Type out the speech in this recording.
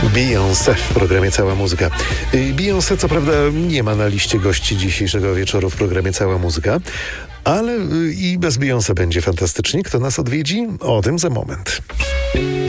Beyoncé w programie Cała Muzyka. Beyoncé co prawda nie ma na liście gości dzisiejszego wieczoru w programie Cała Muzyka, ale i bez Beyoncé będzie fantastycznie. Kto nas odwiedzi? O tym za moment.